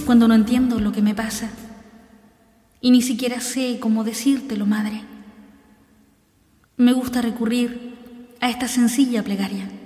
cuando no entiendo lo que me pasa y ni siquiera sé cómo decírtelo, madre. Me gusta recurrir a esta sencilla plegaria.